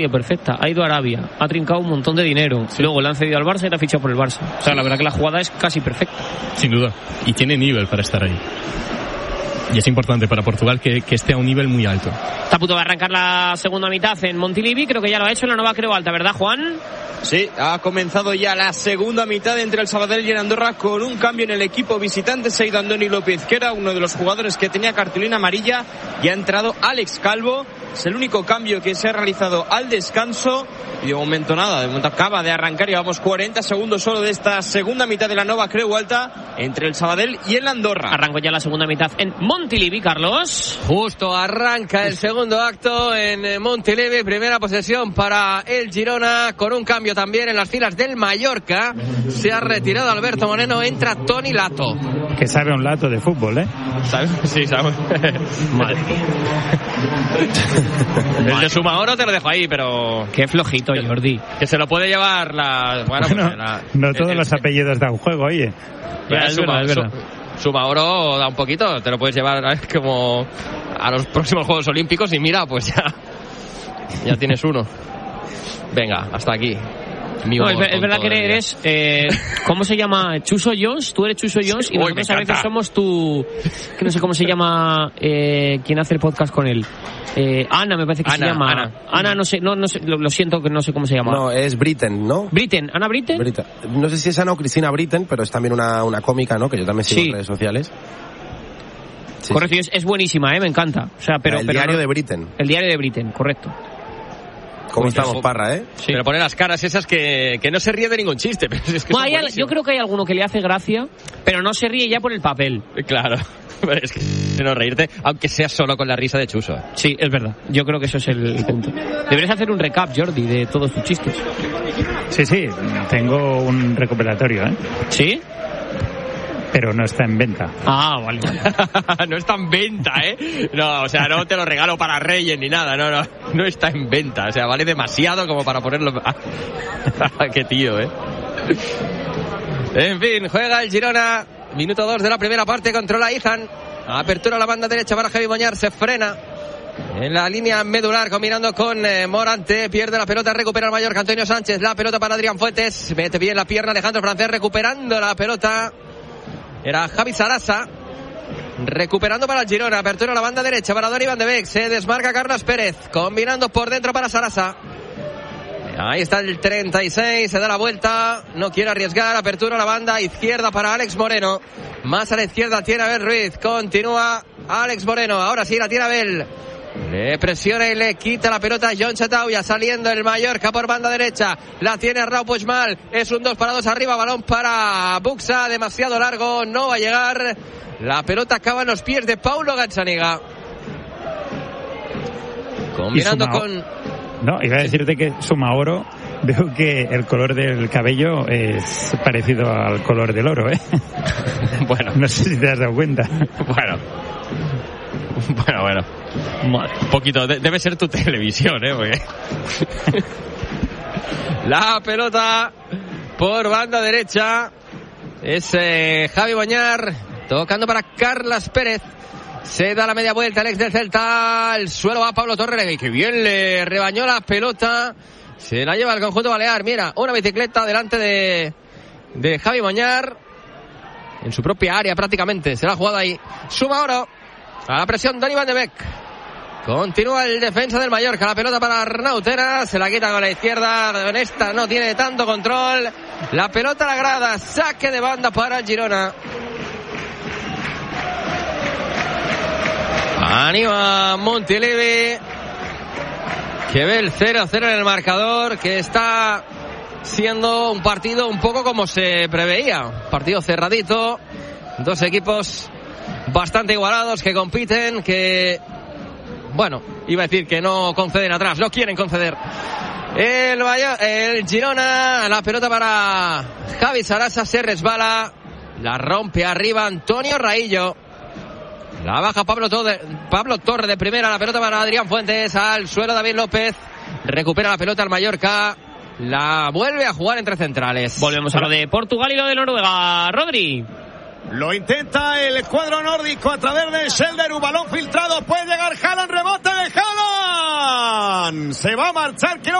perfecta, ha ido a Arabia, ha trincado un montón de dinero, luego le han cedido al Barça y le ha fichado por el Barça. O sea, la verdad que la jugada es casi perfecta. Sin duda, y tiene nivel para estar ahí. Y es importante para Portugal que esté a un nivel muy alto. Está a punto de arrancar la segunda mitad en Montilivi, creo que ya lo ha hecho en la Nova Creu Alta, ¿verdad, Juan? Sí, ha comenzado ya la segunda mitad entre el Sabadell y el Andorra con un cambio en el equipo visitante. Se ha ido Andoni López, que era uno de los jugadores que tenía cartulina amarilla, y ha entrado Alex Calvo. Es el único cambio que se ha realizado al descanso y de momento nada, de momento acaba de arrancar. Llevamos 40 segundos solo de esta segunda mitad de la Nova Creu Alta entre el Sabadell y el Andorra. Arrancó ya la segunda mitad en Montilivi, Carlos. Justo arranca el segundo acto en Montilivi, primera posesión para el Girona, con un cambio también en las filas del Mallorca. Se ha retirado Alberto Moreno, entra Toni Lato. Que sabe un lato de fútbol, ¿eh? ¿Sabe? Sí, sabe. Madre. El de Sumaoro te lo dejo ahí, pero... Qué flojito, Jordi. Que se lo puede llevar la... Bueno, no todos los apellidos dan juego, oye. Es verdad. Sumaoro da un poquito, te lo puedes llevar como a los próximos Juegos Olímpicos y mira, pues ya tienes uno. Venga, hasta aquí. No, es verdad que eres, ¿cómo se llama? Chuso Jones, tú eres Chuso Jones, y nosotros a veces somos tu, que no sé cómo se llama, quien hace el podcast con él. Ana, me parece que se llama. Ana, no sé, lo siento que no sé cómo se llama. No, es Britten, ¿no? Britten, Ana Britten. No sé si es Ana o Cristina Britten, pero es también una cómica, ¿no? Que yo también sigo en redes sociales. Sí, correcto, sí. Es buenísima, me encanta. O sea, pero el diario de Britten. El diario de Britten, correcto. ¿Cómo estamos, Parra, Sí. Pero pone las caras esas que no se ríe de ningún chiste. Pero es que yo creo que hay alguno que le hace gracia, pero no se ríe ya por el papel. Claro. Pero es que no reírte, aunque sea solo con la risa de Chuso. Sí, es verdad. Yo creo que eso es el punto. Deberías hacer un recap, Jordi, de todos tus chistes. Sí, tengo un recuperatorio, ¿eh? ¿Sí? Pero no está en venta. Ah, vale. No está en venta, ¿eh? No, o sea, no te lo regalo para Reyes ni nada. No está en venta. O sea, vale demasiado como para ponerlo... Qué tío, ¿eh? En fin, juega el Girona. Minuto 2 de la primera parte, controla Izan. Apertura a la banda derecha para Javi Boñar, se frena en la línea medular combinando con Morante, pierde la pelota, recupera el Mallorca Antonio Sánchez, la pelota para Adrián Fuentes, mete bien la pierna Alejandro Francés, recuperando la pelota era Javi Sarasa, recuperando para el Girona, apertura a la banda derecha para Donny Van de Beek, se desmarca Carlos Pérez, combinando por dentro para Sarasa. Ahí está el 36, se da la vuelta, no quiere arriesgar, apertura a la banda izquierda para Alex Moreno, más a la izquierda tiene Abel Ruiz, continúa Alex Moreno, ahora sí la tiene Abel, le presiona y le quita la pelota a John Chatauya, saliendo el Mallorca por banda derecha, la tiene Raúl Puigmal, es un 2-2 arriba, balón para Buxa, demasiado largo, no va a llegar, la pelota acaba en los pies de Paulo Gazzaniga, combinando con... No, iba a decirte que Sumaoro, veo que el color del cabello es parecido al color del oro, ¿eh? Bueno. No sé si te has dado cuenta. Bueno. Un poquito, debe ser tu televisión, ¿eh? Porque... La pelota por banda derecha es Javi Boñar, tocando para Carlas Pérez. Se da la media vuelta el ex del Celta, al suelo va Pablo Torre, que bien le rebañó la pelota, se la lleva el conjunto balear, mira, una bicicleta delante de Javi Boñar, en su propia área prácticamente, se la ha jugado ahí, suma oro, a la presión Donny Van de Beek, continúa el defensa del Mallorca, la pelota para Arnautera, se la quita con la izquierda, con esta no tiene tanto control, la pelota a la grada, saque de banda para el Girona. Anima Montilivi, que ve el 0-0 en el marcador, que está siendo un partido un poco como se preveía, partido cerradito, dos equipos bastante igualados que compiten, que, bueno, iba a decir que no conceden atrás, no quieren conceder. El Girona, la pelota para Javi Sarasa, se resbala, la rompe arriba Antonio Raillo. La baja Pablo Torre de primera, la pelota para Adrián Fuentes, al suelo David López, recupera la pelota al Mallorca, la vuelve a jugar entre centrales. Volvemos a lo de Portugal y lo de Noruega, Rodri. Lo intenta el cuadro nórdico a través de Schelder, un balón filtrado, puede llegar Haaland, rebote de Haaland. Koeman. Se va a marchar,